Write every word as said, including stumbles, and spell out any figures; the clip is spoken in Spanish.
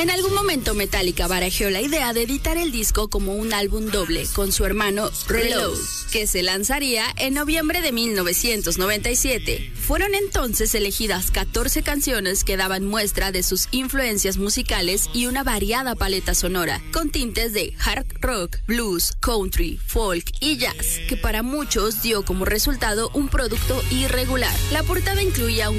En algún momento Metallica barajó la idea de editar el disco como un álbum doble con su hermano Reload, que se lanzaría en noviembre de mil novecientos noventa y siete. Fueron entonces elegidas catorce canciones que daban muestra de sus influencias musicales y una variada paleta sonora, con tintes de hard rock, blues, country, folk y jazz, que para muchos dio como resultado un producto irregular. La portada incluía un